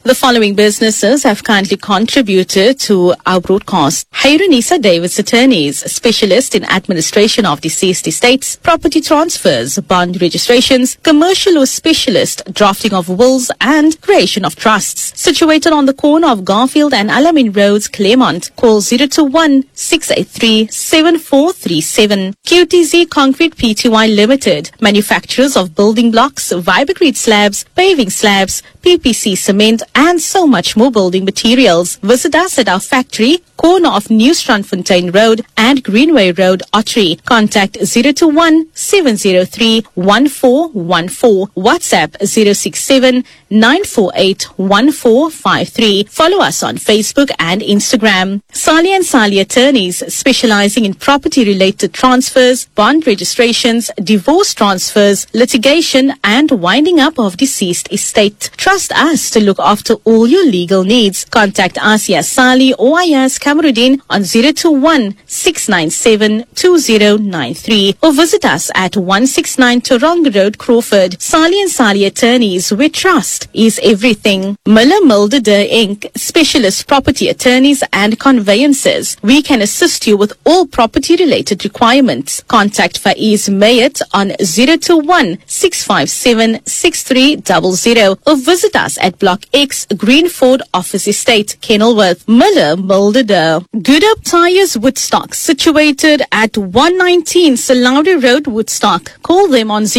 The following businesses have kindly contributed to our broadcast. Hayrunisa Davis Attorneys, specialist in administration of deceased estates, property transfers, bond registrations, commercial or specialist, drafting of wills and creation of trusts. Situated on the corner of Garfield and Alamein Roads, Claremont. Call 021-683-7437. QTZ Concrete Pty Limited, manufacturers of building blocks, Vibrocrete slabs, paving slabs, PPC cement and so much more building materials. Visit us at our factory, corner of New Strandfontein Road and Greenway Road, Ottery. Contact 021-703-1414. WhatsApp 067-948-1453. Follow us on Facebook and Instagram. Sali and Sali Attorneys, specializing in property-related transfers, bond registrations, divorce transfers, litigation and winding up of deceased estate. Trust us to look after all your legal needs. Contact Asia Sali or Ayaz Kamarudin on 021-697-2093 or visit us at 169 Torong Road, Crawford. Sali and Sali Attorneys, where trust is everything. Miller Mulder Inc., specialist property attorneys and conveyancers. We can assist you with all property-related requirements. Contact Faiz Mayat on 021-657-6300 or visit us at Block X, Greenford Office Estate, Kenilworth. Miller Mulder. Good Hope Tires Woodstock, situated at 119 Salaudi Road, Woodstock. Call them on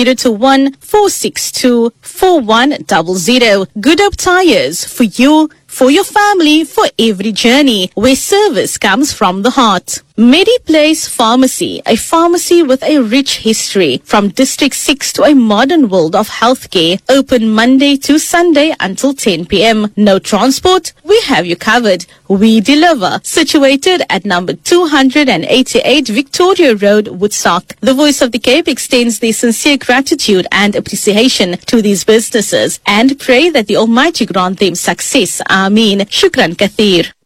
021-462-4100. Good Hope Tires, for you, for your family, for every journey, where service comes from the heart. MediPlace Pharmacy, a pharmacy with a rich history, from District 6 to a modern world of healthcare. Open Monday to Sunday until 10 p.m. No transport? We have you covered. We deliver. Situated at number 288 Victoria Road, Woodstock. The Voice of the Cape extends their sincere gratitude and appreciation to these businesses and pray that the Almighty grant them success. Ameen. Shukran Kathir.